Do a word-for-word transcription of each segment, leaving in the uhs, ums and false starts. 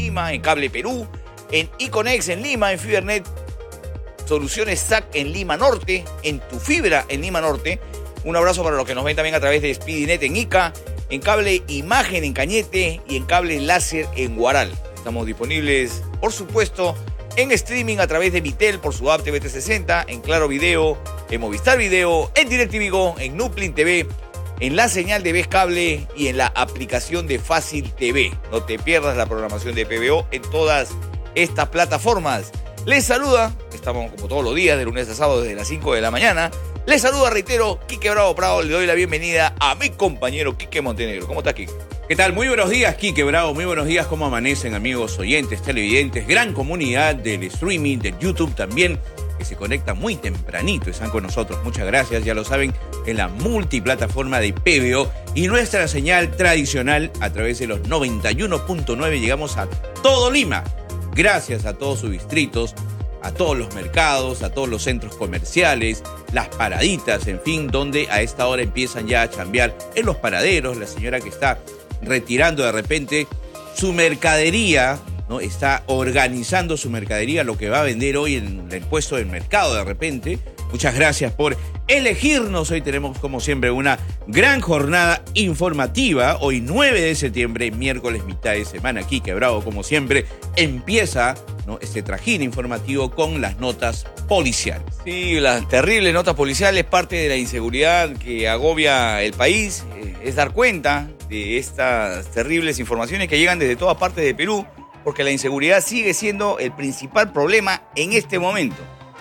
Lima, en Cable Perú, en Iconex en Lima, en Fibernet Soluciones S A C en Lima Norte, en Tu Fibra en Lima Norte. Un abrazo para los que nos ven también a través de SpeedyNet en Ica, en Cable Imagen en Cañete y en Cable Láser en Huaral. Estamos disponibles, por supuesto, en streaming a través de Vitel por su app T V trescientos sesenta, en Claro Video, en Movistar Video, en DirecTV Go, en Nuplin T V, en la señal de Ves Cable y en la aplicación de Fácil T V. No te pierdas la programación de P B O en todas estas plataformas. Les saluda, estamos como todos los días, de lunes a sábado desde las cinco de la mañana. Les saluda, reitero, Quique Bravo Prado. Le doy la bienvenida a mi compañero Quique Montenegro. ¿Cómo estás, Quique? ¿Qué tal? Muy buenos días, Quique Bravo. Muy buenos días. ¿Cómo amanecen, amigos oyentes, televidentes? Gran comunidad del streaming, del YouTube también, que se conecta muy tempranito y están con nosotros. Muchas gracias, ya lo saben, en la multiplataforma de P B O y nuestra señal tradicional a través de los noventa y uno punto nueve. Llegamos a todo Lima. Gracias a todos sus distritos, a todos los mercados, a todos los centros comerciales, las paraditas, en fin, donde a esta hora empiezan ya a chambear en los paraderos. La señora que está retirando de repente su mercadería, ¿no? Está organizando su mercadería, lo que va a vender hoy en el puesto del mercado de repente. Muchas gracias por elegirnos. Hoy tenemos, como siempre, una gran jornada informativa. Hoy, nueve de septiembre, miércoles, mitad de semana. Quique Bravo, como siempre, empieza, ¿no?, este trajín informativo con las notas policiales. Sí, las terribles notas policiales, parte de la inseguridad que agobia el país. Eh, es dar cuenta de estas terribles informaciones que llegan desde todas partes de Perú, porque la inseguridad sigue siendo el principal problema en este momento.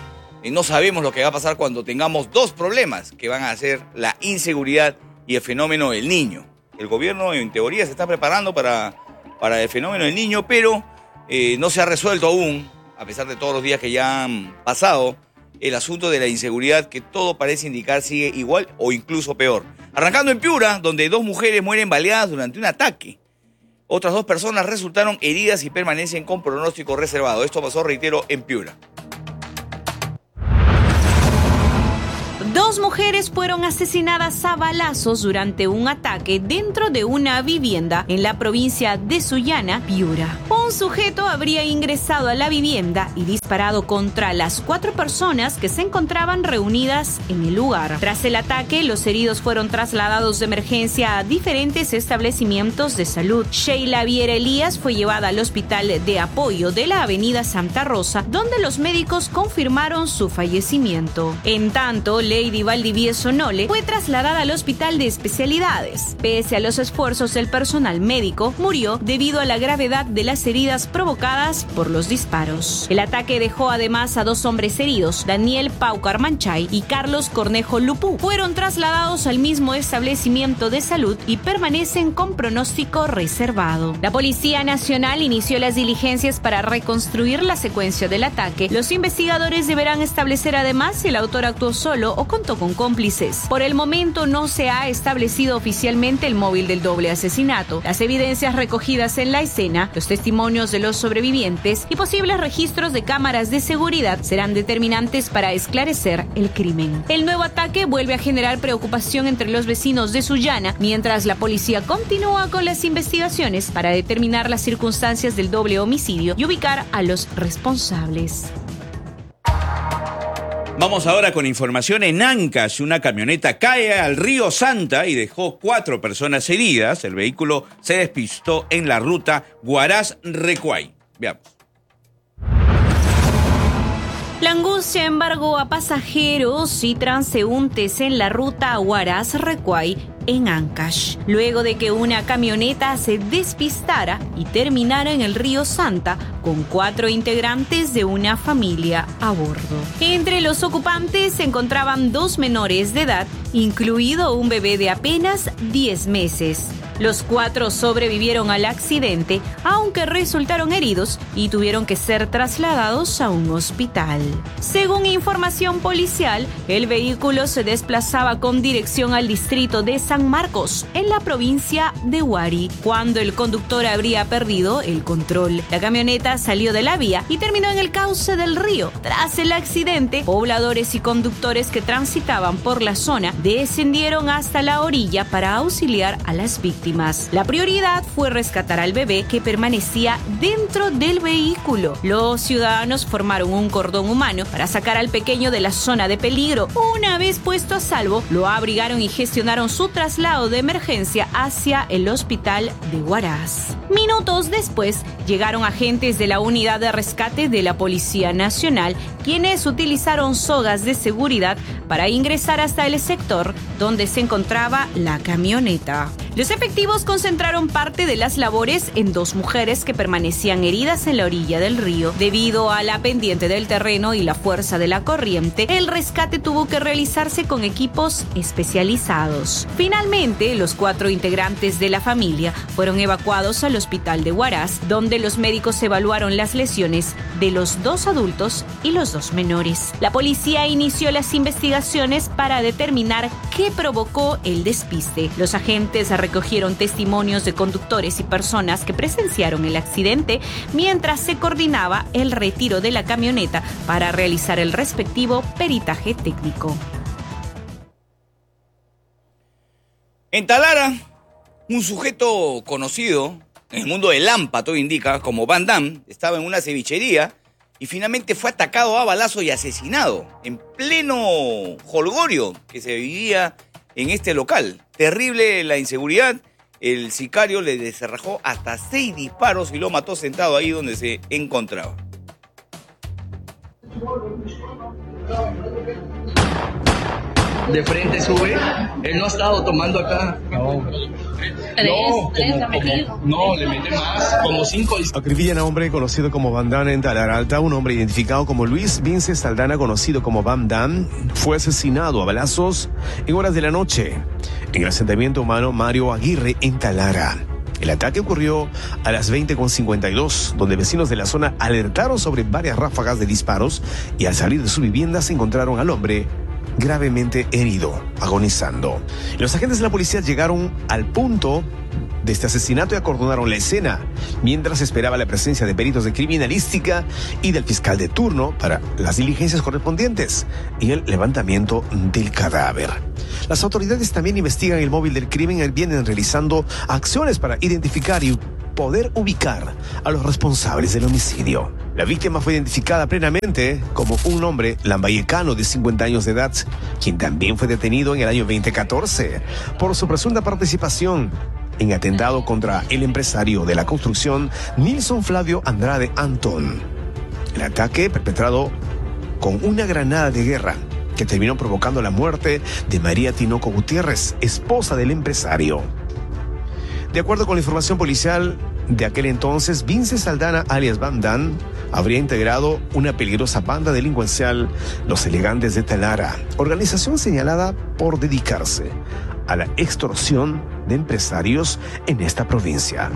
Y no sabemos lo que va a pasar cuando tengamos dos problemas que van a ser la inseguridad y el fenómeno del niño. El gobierno, en teoría, se está preparando para, para el fenómeno del niño, pero eh, no se ha resuelto aún, a pesar de todos los días que ya han pasado, el asunto de la inseguridad, que todo parece indicar sigue igual o incluso peor. Arrancando en Piura, donde dos mujeres mueren baleadas durante un ataque. Otras dos personas resultaron heridas y permanecen con pronóstico reservado. Esto pasó, reitero, en Piura. Dos mujeres fueron asesinadas a balazos durante un ataque dentro de una vivienda en la provincia de Sullana, Piura. Un sujeto habría ingresado a la vivienda y disparado contra las cuatro personas que se encontraban reunidas en el lugar. Tras el ataque, los heridos fueron trasladados de emergencia a diferentes establecimientos de salud. Sheila Viera Elías fue llevada al hospital de apoyo de la avenida Santa Rosa, donde los médicos confirmaron su fallecimiento. En tanto, Lady Valdivieso Nole fue trasladada al hospital de especialidades. Pese a los esfuerzos del personal médico, murió debido a la gravedad de las heridas provocadas por los disparos. El ataque dejó además a dos hombres heridos, Daniel Paucar Manchay y Carlos Cornejo Lupú. Fueron trasladados al mismo establecimiento de salud y permanecen con pronóstico reservado. La Policía Nacional inició las diligencias para reconstruir la secuencia del ataque. Los investigadores deberán establecer además si el autor actuó solo o contó con cómplices. Por el momento no se ha establecido oficialmente el móvil del doble asesinato. Las evidencias recogidas en la escena, los testimonios de los sobrevivientes y posibles registros de cámaras de seguridad serán determinantes para esclarecer el crimen. El nuevo ataque vuelve a generar preocupación entre los vecinos de Sullana, mientras la policía continúa con las investigaciones para determinar las circunstancias del doble homicidio y ubicar a los responsables. Vamos ahora con información en Ancash. Una camioneta cae al río Santa y dejó cuatro personas heridas. El vehículo se despistó en la ruta Huaraz-Recuay. Veamos. La angustia embargó a pasajeros y transeúntes en la ruta Huaraz-Recuay en Ancash, luego de que una camioneta se despistara y terminara en el río Santa con cuatro integrantes de una familia a bordo. Entre los ocupantes se encontraban dos menores de edad, incluido un bebé de apenas diez meses. Los cuatro sobrevivieron al accidente, aunque resultaron heridos y tuvieron que ser trasladados a un hospital. Según información policial, el vehículo se desplazaba con dirección al distrito de San Marcos, en la provincia de Huari, cuando el conductor habría perdido el control. La camioneta salió de la vía y terminó en el cauce del río. Tras el accidente, pobladores y conductores que transitaban por la zona descendieron hasta la orilla para auxiliar a las víctimas. víctimas. La prioridad fue rescatar al bebé que permanecía dentro del vehículo. Los ciudadanos formaron un cordón humano para sacar al pequeño de la zona de peligro. Una vez puesto a salvo, lo abrigaron y gestionaron su traslado de emergencia hacia el hospital de Huaraz. Minutos después, llegaron agentes de la unidad de rescate de la Policía Nacional, quienes utilizaron sogas de seguridad para ingresar hasta el sector donde se encontraba la camioneta. Los efectivos concentraron parte de las labores en dos mujeres que permanecían heridas en la orilla del río. Debido a la pendiente del terreno y la fuerza de la corriente, el rescate tuvo que realizarse con equipos especializados. Finalmente, los cuatro integrantes de la familia fueron evacuados al hospital de Huaraz, donde los médicos evaluaron las lesiones de los dos adultos y los dos menores. La policía inició las investigaciones para determinar qué provocó el despiste. Los agentes recogieron testimonios de conductores y personas que presenciaron el accidente mientras se coordinaba el retiro de la camioneta para realizar el respectivo peritaje técnico. En Talara, un sujeto conocido en el mundo del Lampa, todo indica, como Van Damme, estaba en una cevichería y finalmente fue atacado a balazo y asesinado en pleno jolgorio que se vivía en este local. Terrible la inseguridad. El sicario le descerrajó hasta seis disparos y lo mató sentado ahí donde se encontraba. De frente sube. Él no ha estado tomando acá. No. Tres, no, tres, como, ha metido. como, no, le mete más, como cinco. Acribillan a un hombre conocido como Van Damme en Talara Alta. Un hombre identificado como Luis Vince Saldana, conocido como Van Damme, fue asesinado a balazos en horas de la noche en el asentamiento humano Mario Aguirre en Talara. El ataque ocurrió a las veinte con cincuenta y dos, donde vecinos de la zona alertaron sobre varias ráfagas de disparos y al salir de su vivienda se encontraron al hombre gravemente herido, agonizando. Los agentes de la policía llegaron al punto de este asesinato y acordonaron la escena, mientras esperaba la presencia de peritos de criminalística y del fiscal de turno para las diligencias correspondientes y el levantamiento del cadáver. Las autoridades también investigan el móvil del crimen y vienen realizando acciones para identificar y poder ubicar a los responsables del homicidio. La víctima fue identificada plenamente como un hombre lambayecano de cincuenta años de edad, quien también fue detenido en el año veinte catorce por su presunta participación en atentado contra el empresario de la construcción Nilson Flavio Andrade Antón. El ataque perpetrado con una granada de guerra que terminó provocando la muerte de María Tinoco Gutiérrez, esposa del empresario. De acuerdo con la información policial de aquel entonces, Vince Saldana, alias Van Damme, habría integrado una peligrosa banda delincuencial, Los Elegantes de Talara, organización señalada por dedicarse a la extorsión de empresarios en esta provincia.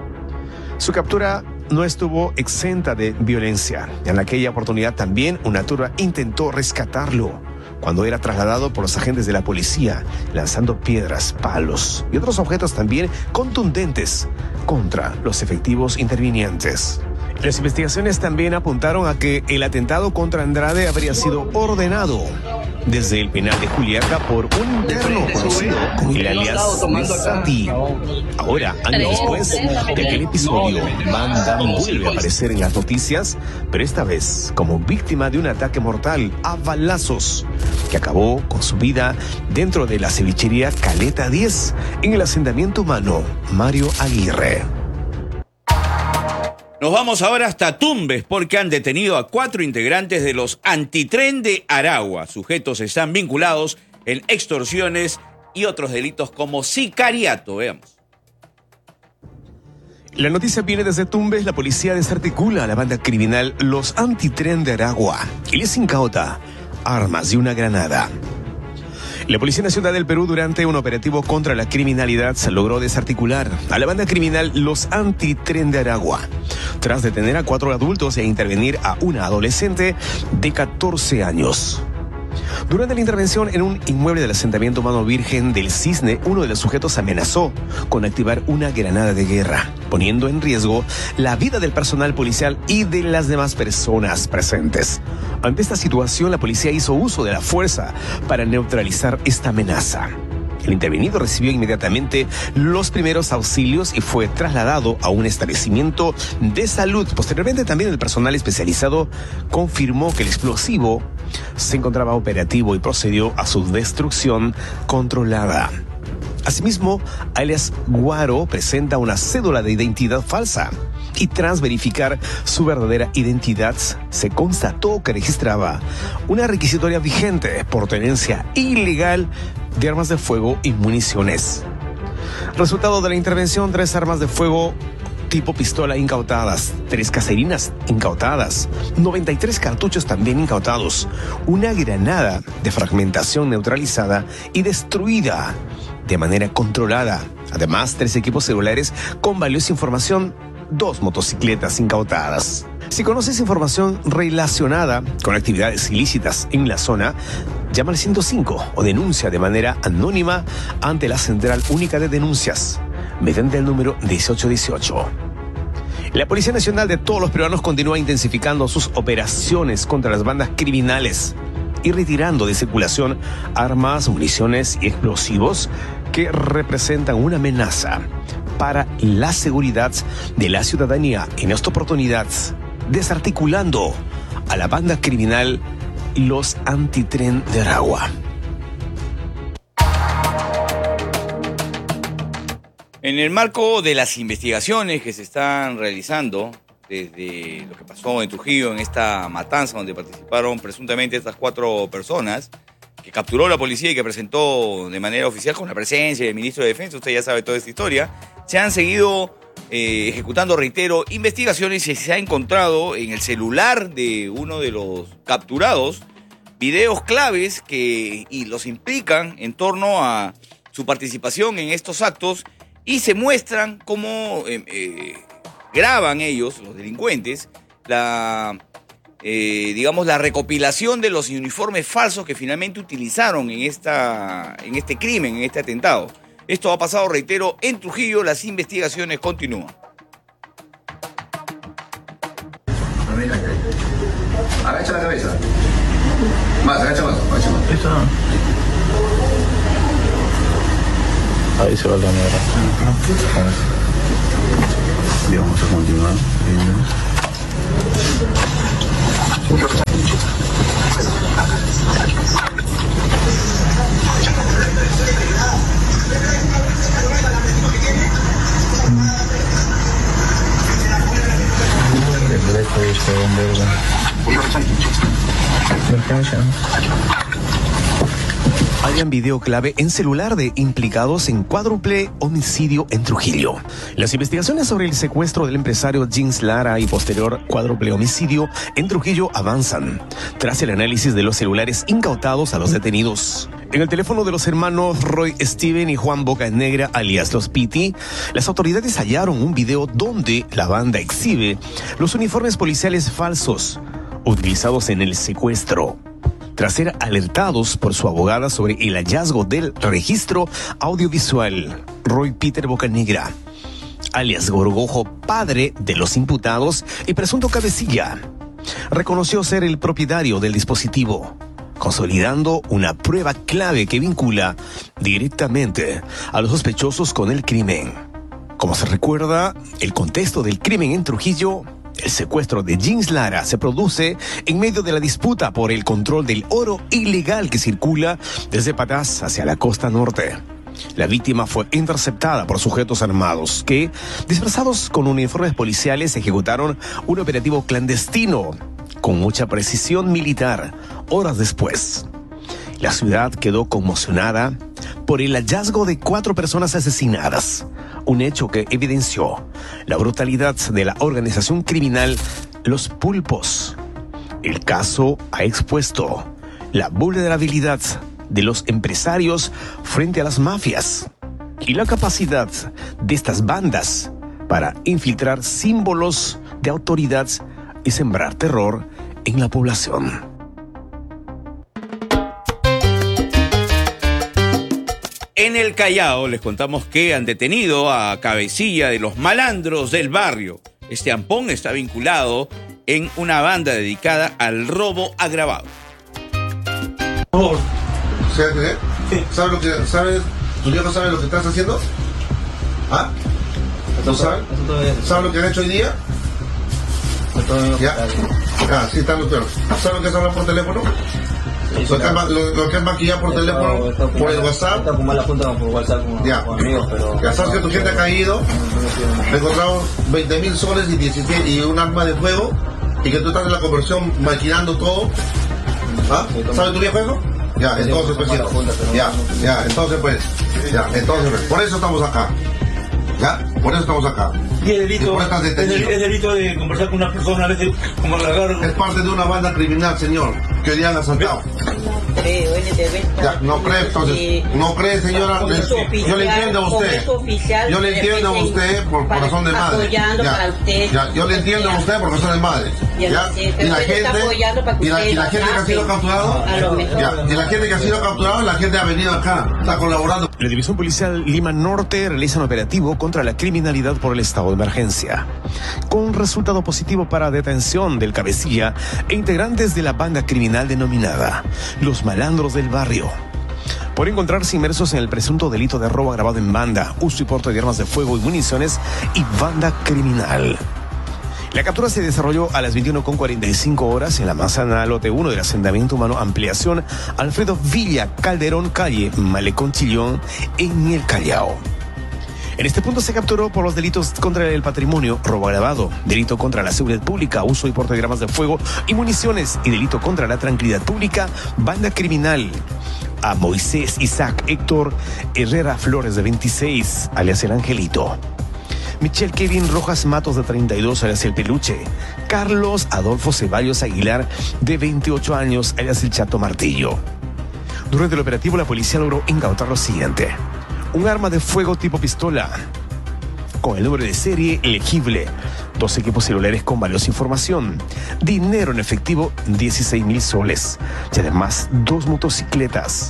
Su captura no estuvo exenta de violencia. En aquella oportunidad también una turba intentó rescatarlo cuando era trasladado por los agentes de la policía, lanzando piedras, palos y otros objetos también contundentes contra los efectivos intervinientes. Las investigaciones también apuntaron a que el atentado contra Andrade habría sido ordenado desde el penal de Juliaca por un interno conocido con el alias Mesati. Ahora, años después de aquel episodio, Van Damme vuelve a aparecer en las noticias, pero esta vez como víctima de un ataque mortal a balazos que acabó con su vida dentro de la cevichería Caleta diez en el asentamiento humano Mario Aguirre. Nos vamos ahora hasta Tumbes porque han detenido a cuatro integrantes de los Antitren de Aragua. Sujetos están vinculados en extorsiones y otros delitos como sicariato. Veamos. La noticia viene desde Tumbes. La policía desarticula a la banda criminal Los Antitren de Aragua y les incauta armas y una granada. La Policía Nacional del Perú, durante un operativo contra la criminalidad, se logró desarticular a la banda criminal Los Antitren de Aragua, tras detener a cuatro adultos e intervenir a una adolescente de catorce años. Durante la intervención en un inmueble del asentamiento humano Virgen del Cisne, uno de los sujetos amenazó con activar una granada de guerra, poniendo en riesgo la vida del personal policial y de las demás personas presentes. Ante esta situación, la policía hizo uso de la fuerza para neutralizar esta amenaza. El intervenido recibió inmediatamente los primeros auxilios y fue trasladado a un establecimiento de salud. Posteriormente también el personal especializado confirmó que el explosivo se encontraba operativo y procedió a su destrucción controlada. Asimismo, alias Guaro presenta una cédula de identidad falsa y tras verificar su verdadera identidad se constató que registraba una requisitoria vigente por tenencia ilegal de armas de fuego y municiones. Resultado de la intervención, tres armas de fuego tipo pistola incautadas, tres caserinas incautadas, noventa y tres cartuchos también incautados, una granada de fragmentación neutralizada y destruida de manera controlada. Además, tres equipos celulares con valiosa información, dos motocicletas incautadas. Si conoces información relacionada con actividades ilícitas en la zona, llama al ciento cinco o denuncia de manera anónima ante la Central Única de Denuncias mediante el número dieciocho dieciocho. La Policía Nacional de todos los peruanos continúa intensificando sus operaciones contra las bandas criminales y retirando de circulación armas, municiones y explosivos que representan una amenaza para la seguridad de la ciudadanía. En esta oportunidad, desarticulando a la banda criminal Los Antitren de Aragua. En el marco de las investigaciones que se están realizando desde lo que pasó en Trujillo, en esta matanza donde participaron presuntamente estas cuatro personas, que capturó la policía y que presentó de manera oficial con la presencia del ministro de Defensa, usted ya sabe toda esta historia, se han seguido eh, ejecutando, reitero, investigaciones y se ha encontrado en el celular de uno de los capturados videos claves que y los implican en torno a su participación en estos actos y se muestran cómo eh, eh, graban ellos, los delincuentes, la... Eh, digamos, la recopilación de los uniformes falsos que finalmente utilizaron en, esta, en este crimen, en este atentado. Esto ha pasado, reitero, en Trujillo. Las investigaciones continúan. Agacha la cabeza. Más, agacha más, agacha más. Ahí se va la mierda. Bien, vamos a continuar. Hayan video clave en celular de implicados en cuádruple homicidio en Trujillo. Las investigaciones sobre el secuestro del empresario Jens Lara y posterior cuádruple homicidio en Trujillo avanzan, tras el análisis de los celulares incautados a los detenidos. En el teléfono de los hermanos Roy Steven y Juan Bocanegra, alias Los Piti, las autoridades hallaron un video donde la banda exhibe los uniformes policiales falsos utilizados en el secuestro. Tras ser alertados por su abogada sobre el hallazgo del registro audiovisual, Roy Peter Bocanegra, alias Gorgojo, padre de los imputados y presunto cabecilla, reconoció ser el propietario del dispositivo, consolidando una prueba clave que vincula directamente a los sospechosos con el crimen. Como se recuerda, el contexto del crimen en Trujillo, el secuestro de Jens Lara, se produce en medio de la disputa por el control del oro ilegal que circula desde Patás hacia la costa norte. La víctima fue interceptada por sujetos armados que, disfrazados con uniformes policiales, ejecutaron un operativo clandestino con mucha precisión militar. Horas después, la ciudad quedó conmocionada por el hallazgo de cuatro personas asesinadas, un hecho que evidenció la brutalidad de la organización criminal Los Pulpos. El caso ha expuesto la vulnerabilidad de los empresarios frente a las mafias y la capacidad de estas bandas para infiltrar símbolos de autoridad y sembrar terror en la población. En el Callao les contamos que han detenido a cabecilla de los malandros del barrio. Este ampón está vinculado en una banda dedicada al robo agravado. ¿Sabes lo que, sabes ¿Tu viejo sabe lo que estás haciendo? ¿Ah? ¿Tú sabes? ¿Sabes lo que han hecho hoy día? Ya. Ah, sí, está claro. ¿Sabes lo que es hablar por teléfono? Sí, lo, que es, lo, lo que es maquillar por estado, teléfono, estado por el WhatsApp. Está con mala junta por WhatsApp con, ya. con amigos, pero... Ya sabes que tu gente ha caído, te encontramos veinte mil soles y, diecisiete, y un arma de fuego, y que tú estás en la conversión maquinando todo. ¿Ah? ¿Sabes tu viejo eso? Ya, entonces pues, ya, ya, entonces pues, ya, entonces pues, por eso estamos acá. ¿Ya? Por eso estamos acá. Y el delito, es, el, es delito de conversar con una persona, a veces como agarrar... Es parte de una banda criminal, señor, que hoy día han asaltado. Ya, no cree, entonces, no cree, señora, yo le entiendo a usted, yo le entiendo a usted por corazón de madre, ya, ya, yo le entiendo a usted por corazón de madre, ya, y la gente, y la, y la gente que ha sido capturado, ya, y la gente que ha sido capturado, la gente ha venido acá, está colaborando. La División Policial Lima Norte realiza un operativo contra la criminalidad por el estado de emergencia, con resultado positivo para detención del cabecilla e integrantes de la banda criminal denominada Los Malandros del Barrio, por encontrarse inmersos en el presunto delito de robo agravado en banda, uso y porte de armas de fuego y municiones y banda criminal. La captura se desarrolló a las veintiuna con cuarenta y cinco horas en la manzana lote uno del asentamiento humano Ampliación Alfredo Villa Calderón, calle Malecón Chillón, en el Callao. En este punto se capturó por los delitos contra el patrimonio, robo agravado, delito contra la seguridad pública, uso y porte de armas de fuego y municiones, y delito contra la tranquilidad pública, banda criminal, a Moisés Isaac Héctor Herrera Flores, de veintiséis, alias El Angelito; Michel Kevin Rojas Matos, de treinta y dos, alias El Peluche; Carlos Adolfo Ceballos Aguilar, de veintiocho años, alias El Chato Martillo. Durante el operativo, la policía logró incautar lo siguiente: un arma de fuego tipo pistola, con el número de serie elegible, dos equipos celulares con valiosa información, dinero en efectivo, dieciséis mil soles, y además dos motocicletas.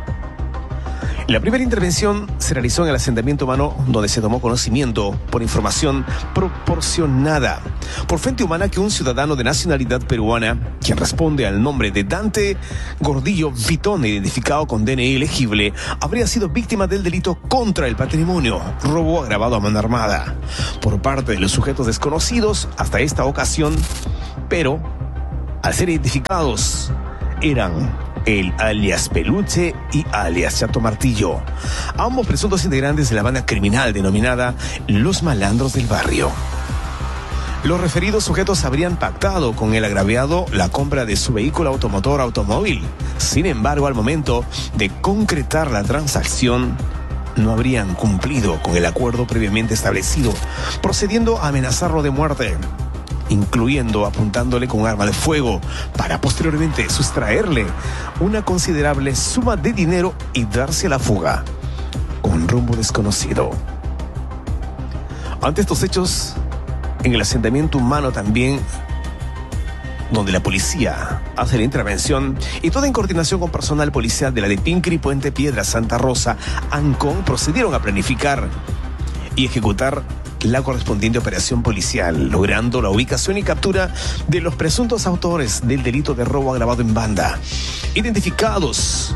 La primera intervención se realizó en el asentamiento humano, donde se tomó conocimiento por información proporcionada por Fuente Humana que un ciudadano de nacionalidad peruana, quien responde al nombre de Dante Gordillo Vitón, identificado con D N I elegible, habría sido víctima del delito contra el patrimonio, robo agravado a mano armada, por parte de los sujetos desconocidos hasta esta ocasión, pero al ser identificados eran el alias Peluche y alias Chato Martillo, ambos presuntos integrantes de la banda criminal denominada Los Malandros del Barrio. Los referidos sujetos habrían pactado con el agraviado la compra de su vehículo automotor automóvil. Sin embargo, al momento de concretar la transacción, no habrían cumplido con el acuerdo previamente establecido, procediendo a amenazarlo de muerte, incluyendo apuntándole con arma de fuego para posteriormente sustraerle una considerable suma de dinero y darse a la fuga con rumbo desconocido. Ante estos hechos, en el asentamiento humano también, donde la policía hace la intervención, y toda en coordinación con personal policial de la de Pincri, Puente Piedra, Santa Rosa, Ancón, procedieron a planificar y ejecutar la correspondiente operación policial, logrando la ubicación y captura de los presuntos autores del delito de robo agravado en banda, identificados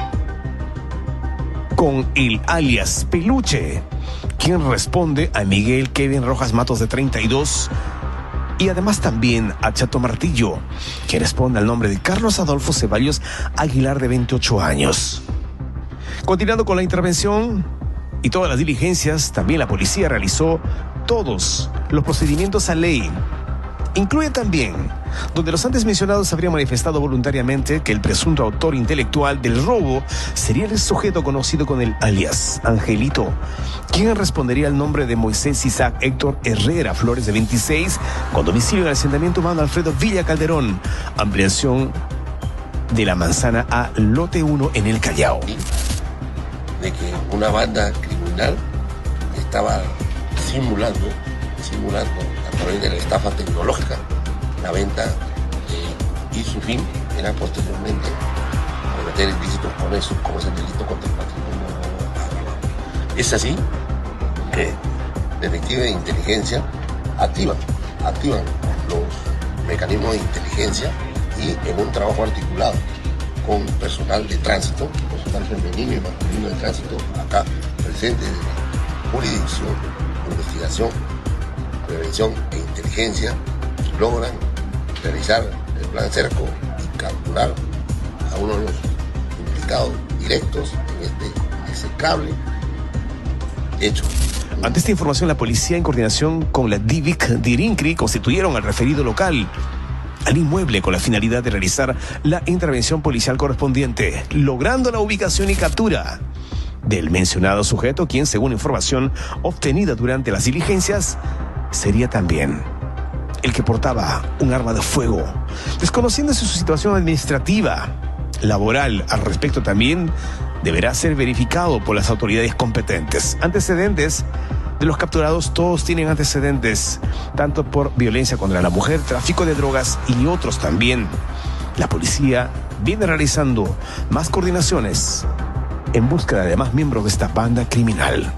con el alias Peluche, quien responde a Miguel Kevin Rojas Matos, de treinta y dos, y además también a Chato Martillo, quien responde al nombre de Carlos Adolfo Ceballos Aguilar, de veintiocho años. Continuando con la intervención y todas las diligencias, también la policía realizó todos los procedimientos a ley. Incluye también donde los antes mencionados habrían manifestado voluntariamente que el presunto autor intelectual del robo sería el sujeto conocido con el alias Angelito, quien respondería al nombre de Moisés Isaac Héctor Herrera Flores, de veintiséis, con domicilio en el asentamiento humano Alfredo Villa Calderón, ampliación de la manzana A lote uno, en el Callao. De que una banda criminal estaba simulando, simulando a través de la estafa tecnológica la venta, eh, y su fin era posteriormente cometer ilícitos con eso, como es el delito contra el patrimonio. Es así que detectives de inteligencia activan, activan los mecanismos de inteligencia y en un trabajo articulado con personal de tránsito, personal capital femenino y masculino de tránsito acá presente de la jurisdicción, investigación, prevención e inteligencia, logran realizar el plan Cerco y capturar a uno de los implicados directos en este execrable hecho. Ante esta información, la policía, en coordinación con la D I V I C de Irincri, constituyeron al referido local al inmueble con la finalidad de realizar la intervención policial correspondiente, logrando la ubicación y captura del mencionado sujeto, quien, según información obtenida durante las diligencias, sería también el que portaba un arma de fuego. Desconociéndose su situación administrativa, laboral, al respecto también deberá ser verificado por las autoridades competentes. Antecedentes de los capturados, todos tienen antecedentes, tanto por violencia contra la mujer, tráfico de drogas y otros también. La policía viene realizando más coordinaciones en búsqueda de más miembros de esta banda criminal.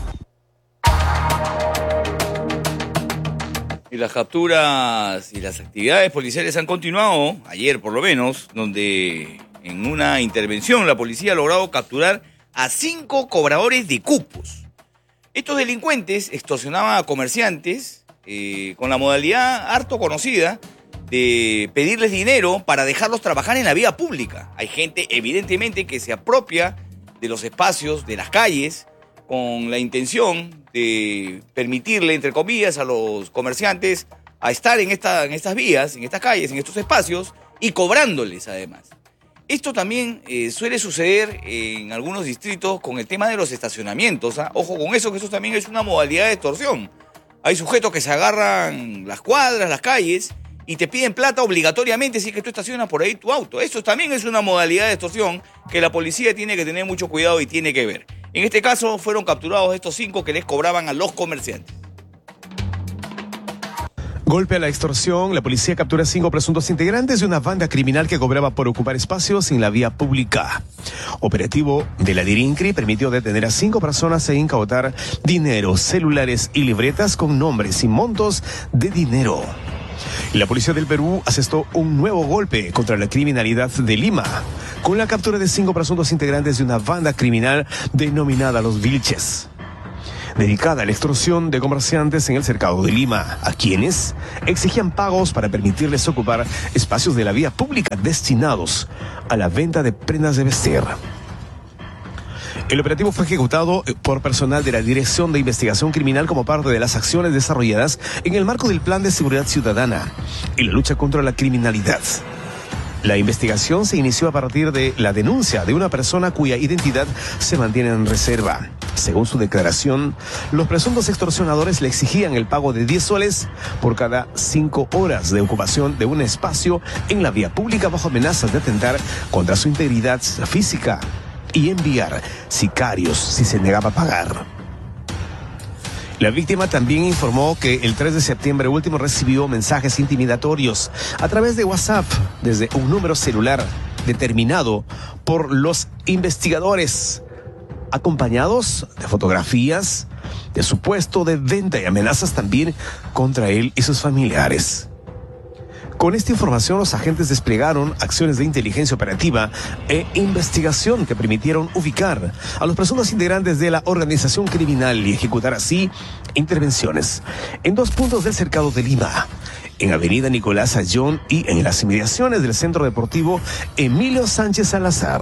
Y las capturas y las actividades policiales han continuado, ayer por lo menos, donde en una intervención la policía ha logrado capturar a cinco cobradores de cupos. Estos delincuentes extorsionaban a comerciantes eh, con la modalidad harto conocida de pedirles dinero para dejarlos trabajar en la vía pública. Hay gente evidentemente que se apropia de los espacios, de las calles, con la intención de permitirle, entre comillas, a los comerciantes a estar en, esta, en estas vías, en estas calles, en estos espacios, y cobrándoles además. Esto también eh, suele suceder en algunos distritos con el tema de los estacionamientos. ¿eh? Ojo con eso, que eso también es una modalidad de extorsión. Hay sujetos que se agarran las cuadras, las calles, y te piden plata obligatoriamente si es que tú estacionas por ahí tu auto. Eso también es una modalidad de extorsión que la policía tiene que tener mucho cuidado y tiene que ver. En este caso fueron capturados estos cinco que les cobraban a los comerciantes. Golpe a la extorsión. La policía captura cinco presuntos integrantes de una banda criminal que cobraba por ocupar espacios en la vía pública. Operativo de la D I R I N C R I permitió detener a cinco personas e incautar dinero, celulares y libretas con nombres y montos de dinero. La policía del Perú asestó un nuevo golpe contra la criminalidad de Lima, con la captura de cinco presuntos integrantes de una banda criminal denominada Los Vilches, dedicada a la extorsión de comerciantes en el cercado de Lima, a quienes exigían pagos para permitirles ocupar espacios de la vía pública destinados a la venta de prendas de vestir. El operativo fue ejecutado por personal de la Dirección de Investigación Criminal como parte de las acciones desarrolladas en el marco del Plan de Seguridad Ciudadana y la lucha contra la criminalidad. La investigación se inició a partir de la denuncia de una persona cuya identidad se mantiene en reserva. Según su declaración, los presuntos extorsionadores le exigían el pago de diez soles por cada cinco horas de ocupación de un espacio en la vía pública bajo amenazas de atentar contra su integridad física y enviar sicarios si se negaba a pagar. La víctima también informó que el tres de septiembre último recibió mensajes intimidatorios a través de WhatsApp desde un número celular determinado por los investigadores, acompañados de fotografías de su puesto de venta y amenazas también contra él y sus familiares. Con esta información, los agentes desplegaron acciones de inteligencia operativa e investigación que permitieron ubicar a los presuntos integrantes de la organización criminal y ejecutar así intervenciones en dos puntos del cercado de Lima, en Avenida Nicolás Ayllón y en las inmediaciones del Centro Deportivo Emilio Sánchez Salazar.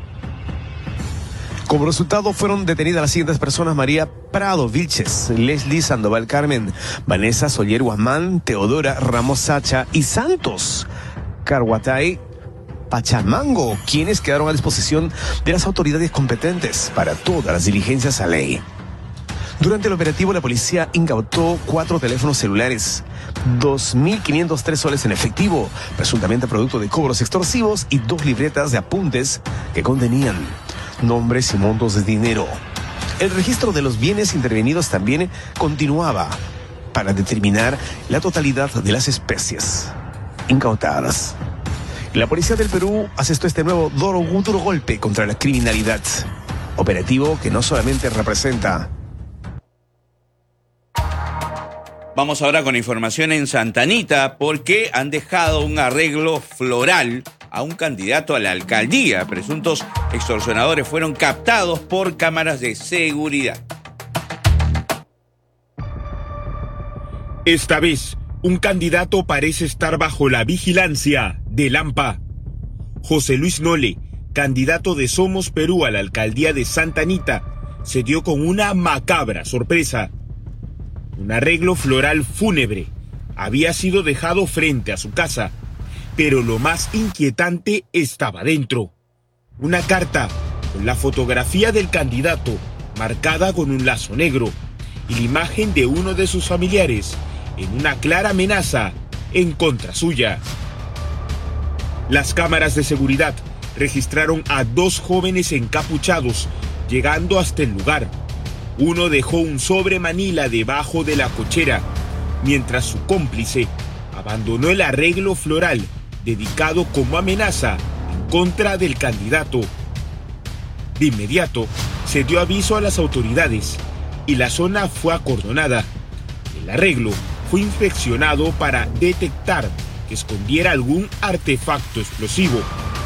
Como resultado, fueron detenidas las siguientes personas: María Prado Vilches, Leslie Sandoval Carmen, Vanessa Soller Guamán, Teodora Ramos Sacha y Santos Carhuatay Pachamango, quienes quedaron a disposición de las autoridades competentes para todas las diligencias a ley. Durante el operativo, la policía incautó cuatro teléfonos celulares, dos mil quinientos tres soles en efectivo, presuntamente producto de cobros extorsivos, y dos libretas de apuntes que contenían nombres y montos de dinero. El registro de los bienes intervenidos también continuaba para determinar la totalidad de las especies incautadas. La policía del Perú asestó este nuevo duro, duro golpe contra la criminalidad. Operativo que no solamente representa... Vamos ahora con información en Santa Anita, porque han dejado un arreglo floral a un candidato a la alcaldía. Presuntos extorsionadores fueron captados por cámaras de seguridad. Esta vez, un candidato parece estar bajo la vigilancia del AMPA. José Luis Nole, candidato de Somos Perú a la alcaldía de Santa Anita, se dio con una macabra sorpresa. Un arreglo floral fúnebre había sido dejado frente a su casa, pero lo más inquietante estaba dentro. Una carta con la fotografía del candidato marcada con un lazo negro y la imagen de uno de sus familiares en una clara amenaza en contra suya. Las cámaras de seguridad registraron a dos jóvenes encapuchados llegando hasta el lugar. Uno dejó un sobre manila debajo de la cochera, mientras su cómplice abandonó el arreglo floral dedicado como amenaza en contra del candidato. De inmediato se dio aviso a las autoridades y la zona fue acordonada. El arreglo fue inspeccionado para detectar que escondiera algún artefacto explosivo.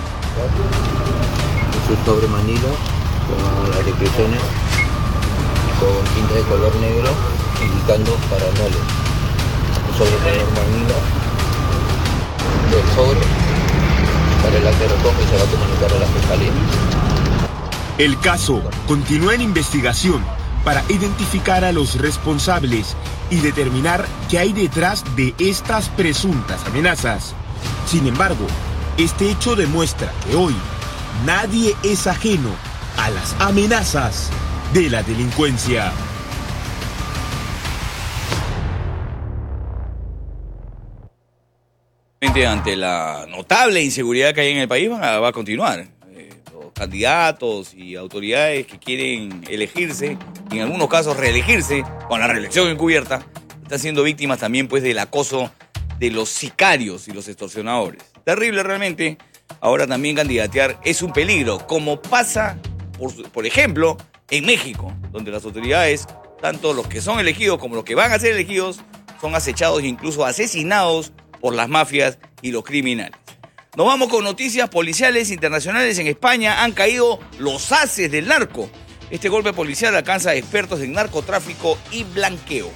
Su sobre manila con las descripciones con tinta de color negro indicando para Nole. Un sobre color manila del sobre para el acta de recoge se va a comunicar a la fiscalía. El caso continúa en investigación para identificar a los responsables y determinar qué hay detrás de estas presuntas amenazas. Sin embargo, este hecho demuestra que hoy nadie es ajeno a las amenazas de la delincuencia. Ante la notable inseguridad que hay en el país, va a, va a continuar. Eh, los candidatos y autoridades que quieren elegirse, y en algunos casos reelegirse, con la reelección encubierta, están siendo víctimas también pues del acoso de los sicarios y los extorsionadores. Terrible realmente. Ahora también candidatear es un peligro, como pasa, por, por ejemplo, en México, donde las autoridades, tanto los que son elegidos como los que van a ser elegidos, son acechados e incluso asesinados por las mafias y los criminales. Nos vamos con noticias policiales internacionales. En España han caído los haces del narco. Este golpe policial alcanza a expertos en narcotráfico y blanqueo.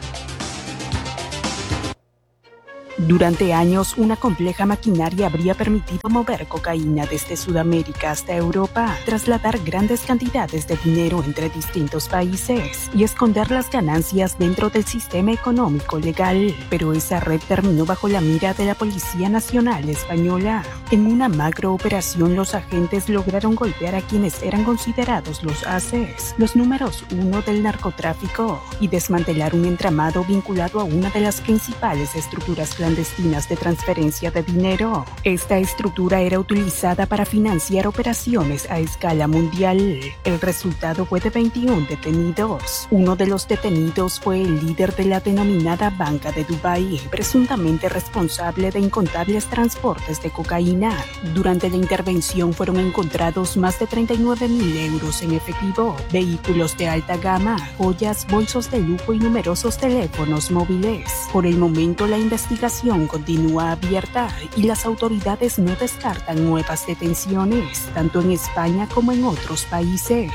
Durante años, una compleja maquinaria habría permitido mover cocaína desde Sudamérica hasta Europa, trasladar grandes cantidades de dinero entre distintos países y esconder las ganancias dentro del sistema económico legal. Pero esa red terminó bajo la mira de la Policía Nacional Española. En una macro operación, los agentes lograron golpear a quienes eran considerados los haces, los números uno del narcotráfico, y desmantelar un entramado vinculado a una de las principales estructuras clandestinas clandestinas de transferencia de dinero. Esta estructura era utilizada para financiar operaciones a escala mundial. El resultado fue de veintiún detenidos. Uno de los detenidos fue el líder de la denominada Banca de Dubái, presuntamente responsable de incontables transportes de cocaína. Durante la intervención fueron encontrados más de treinta y nueve mil euros en efectivo, vehículos de alta gama, joyas, bolsos de lujo y numerosos teléfonos móviles. Por el momento, la investigación continúa abierta y las autoridades no descartan nuevas detenciones, tanto en España como en otros países.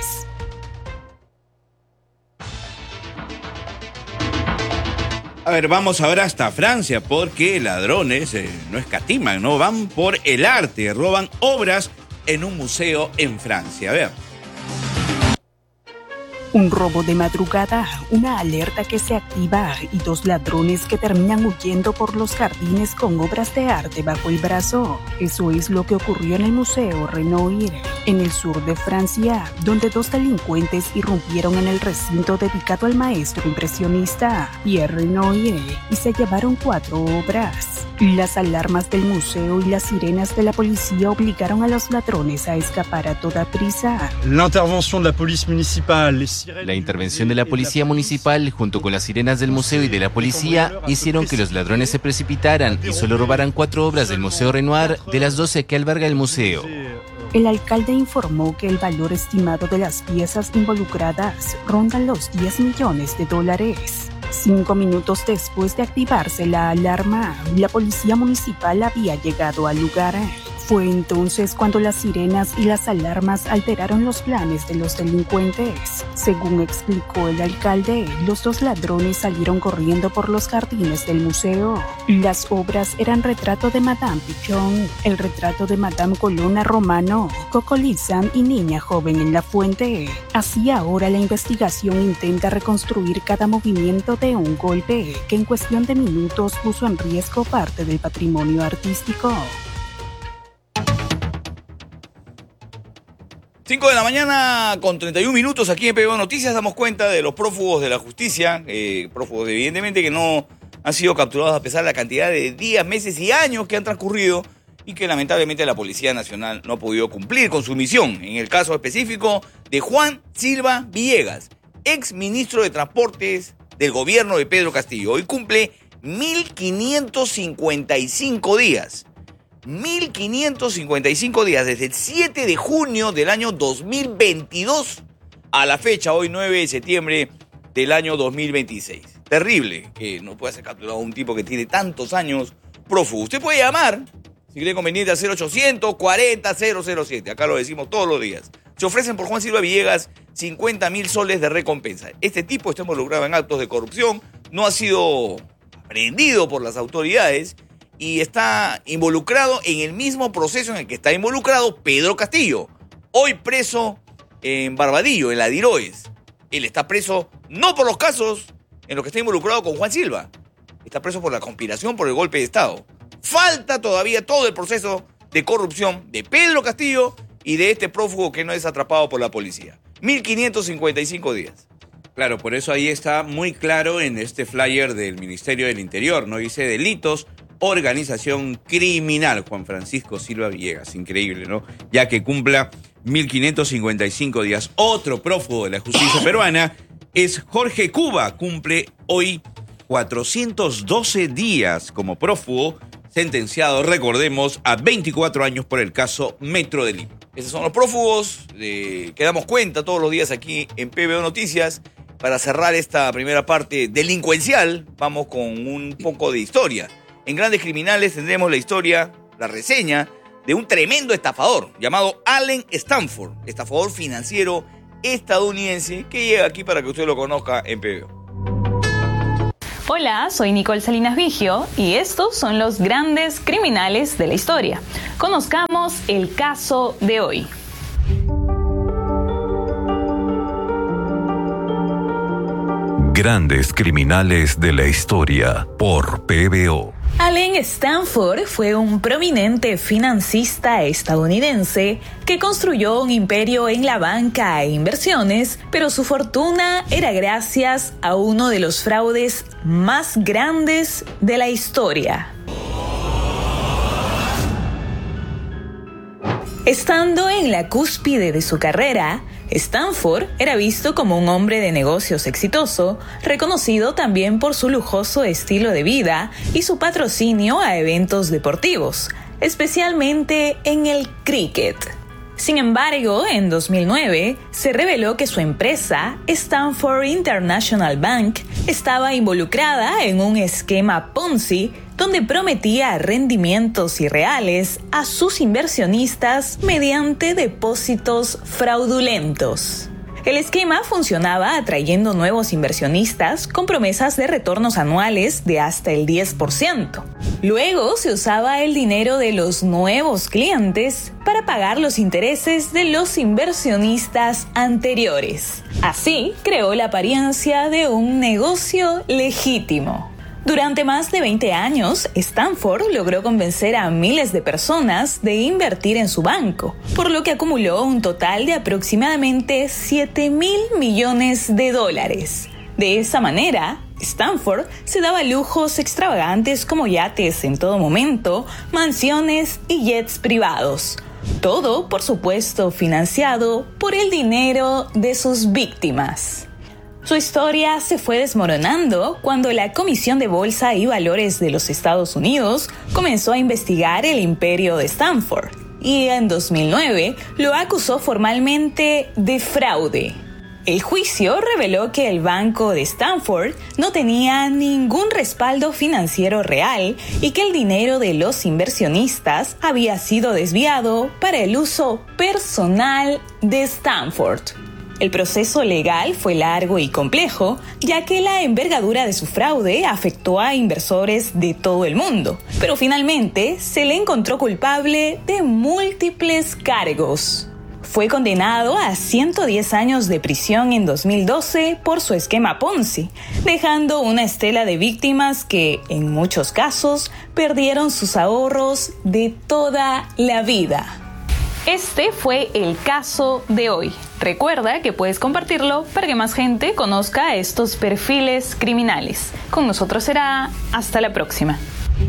A ver, vamos ahora hasta Francia, porque ladrones eh, no escatiman, ¿no? Van por el arte, roban obras en un museo en Francia. A ver. Un robo de madrugada, una alerta que se activa y dos ladrones que terminan huyendo por los jardines con obras de arte bajo el brazo. Eso es lo que ocurrió en el Museo Renoir, en el sur de Francia, donde dos delincuentes irrumpieron en el recinto dedicado al maestro impresionista Pierre Renoir y se llevaron cuatro obras. Las alarmas del museo y las sirenas de la policía obligaron a los ladrones a escapar a toda prisa. L'intervention de la police municipale. La intervención de la policía municipal, junto con las sirenas del museo y de la policía, hicieron que los ladrones se precipitaran y solo robaran cuatro obras del Museo Renoir de las doce que alberga el museo. El alcalde informó que el valor estimado de las piezas involucradas ronda los diez millones de dólares. Cinco minutos después de activarse la alarma, la policía municipal había llegado al lugar. Fue entonces cuando las sirenas y las alarmas alteraron los planes de los delincuentes. Según explicó el alcalde, los dos ladrones salieron corriendo por los jardines del museo. Las obras eran retrato de Madame Pichon, el retrato de Madame Colonna Romano, Coco Lizan y Niña Joven en la fuente. Así ahora la investigación intenta reconstruir cada movimiento de un golpe que en cuestión de minutos puso en riesgo parte del patrimonio artístico. cinco de la mañana con treinta y un minutos aquí en P B O Noticias. Damos cuenta de los prófugos de la justicia, eh, prófugos evidentemente que no han sido capturados a pesar de la cantidad de días, meses y años que han transcurrido y que lamentablemente la Policía Nacional no ha podido cumplir con su misión. En el caso específico de Juan Silva Villegas, ex ministro de Transportes del gobierno de Pedro Castillo. Hoy cumple mil quinientos cincuenta y cinco días. mil quinientos cincuenta y cinco días desde el siete de junio del año dos mil veintidós a la fecha, hoy nueve de septiembre del año dos mil veintiséis. Terrible que no pueda ser capturado un tipo que tiene tantos años prófugo. Usted puede llamar, si cree conveniente, a cero ochocientos cuarenta cero cero siete. Acá lo decimos todos los días. Se ofrecen por Juan Silva Villegas cincuenta mil soles de recompensa. Este tipo está involucrado en actos de corrupción, no ha sido aprehendido por las autoridades y está involucrado en el mismo proceso en el que está involucrado Pedro Castillo, hoy preso en Barbadillo, en la Diroes. Él está preso no por los casos en los que está involucrado con Juan Silva, está preso por la conspiración por el golpe de Estado. Falta todavía todo el proceso de corrupción de Pedro Castillo y de este prófugo que no es atrapado por la policía. mil quinientos cincuenta y cinco días. Claro, por eso ahí está muy claro en este flyer del Ministerio del Interior, ¿no? Dice delitos, organización criminal, Juan Francisco Silva Villegas. Increíble, ¿no? Ya que cumpla mil quinientos cincuenta y cinco días. Otro prófugo de la justicia peruana es Jorge Cuba. Cumple hoy cuatrocientos doce días como prófugo, sentenciado, recordemos, a veinticuatro años por el caso Metro de Lima. Esos son los prófugos de que damos cuenta todos los días aquí en P B O Noticias. Para cerrar esta primera parte delincuencial, vamos con un poco de historia. En Grandes Criminales tendremos la historia, la reseña de un tremendo estafador llamado Allen Stanford, estafador financiero estadounidense que llega aquí para que usted lo conozca en P B O. Hola, soy Nicole Salinas Vigio y estos son los grandes criminales de la historia. Conozcamos el caso de hoy. Grandes criminales de la historia por P B O. Allen Stanford fue un prominente financista estadounidense que construyó un imperio en la banca e inversiones, pero su fortuna era gracias a uno de los fraudes más grandes de la historia. Estando en la cúspide de su carrera, Stanford era visto como un hombre de negocios exitoso, reconocido también por su lujoso estilo de vida y su patrocinio a eventos deportivos, especialmente en el cricket. Sin embargo, en dos mil nueve se reveló que su empresa, Stanford International Bank, estaba involucrada en un esquema Ponzi donde prometía rendimientos irreales a sus inversionistas mediante depósitos fraudulentos. El esquema funcionaba atrayendo nuevos inversionistas con promesas de retornos anuales de hasta el diez por ciento. Luego se usaba el dinero de los nuevos clientes para pagar los intereses de los inversionistas anteriores. Así creó la apariencia de un negocio legítimo. Durante más de veinte años, Stanford logró convencer a miles de personas de invertir en su banco, por lo que acumuló un total de aproximadamente siete mil millones de dólares. De esa manera, Stanford se daba lujos extravagantes como yates en todo momento, mansiones y jets privados. Todo, por supuesto, financiado por el dinero de sus víctimas. Su historia se fue desmoronando cuando la Comisión de Bolsa y Valores de los Estados Unidos comenzó a investigar el imperio de Stanford y en dos mil nueve lo acusó formalmente de fraude. El juicio reveló que el banco de Stanford no tenía ningún respaldo financiero real y que el dinero de los inversionistas había sido desviado para el uso personal de Stanford. El proceso legal fue largo y complejo, ya que la envergadura de su fraude afectó a inversores de todo el mundo, pero finalmente se le encontró culpable de múltiples cargos. Fue condenado a ciento diez años de prisión en dos mil doce por su esquema Ponzi, dejando una estela de víctimas que, en muchos casos, perdieron sus ahorros de toda la vida. Este fue el caso de hoy. Recuerda que puedes compartirlo para que más gente conozca estos perfiles criminales. Con nosotros será hasta la próxima.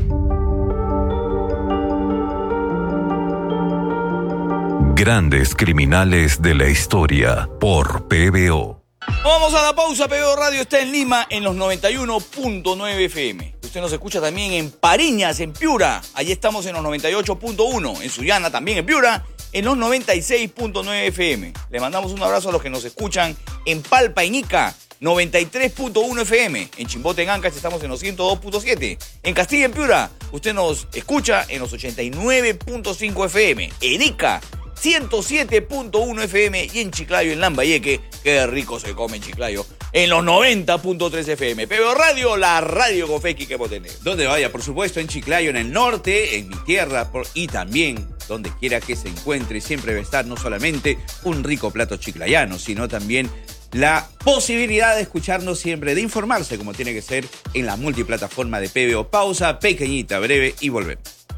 Grandes criminales de la historia por P B O. Vamos a la pausa. P B O Radio está en Lima en los noventa y uno punto nueve F M. Usted nos escucha también en Pariñas, en Piura. Allí estamos en los noventa y ocho punto uno. En Sullana también en Piura, en los noventa y seis punto nueve F M. Le mandamos un abrazo a los que nos escuchan en Palpa, en Ica, noventa y tres punto uno F M. En Chimbote, en Ancash, estamos en los ciento dos punto siete. En Castilla, en Piura, usted nos escucha en los ochenta y nueve punto cinco F M. En Ica, ciento siete punto uno F M. Y en Chiclayo, en Lambayeque, qué rico se come en Chiclayo, en los noventa punto tres F M. P B O Radio, la radio con Feki que tener. Donde vaya, por supuesto, en Chiclayo, en el norte, en mi tierra, por, y también donde quiera que se encuentre, siempre va a estar no solamente un rico plato chiclayano, sino también la posibilidad de escucharnos siempre, de informarse como tiene que ser en la multiplataforma de P B O. Pausa pequeñita, breve y volvemos.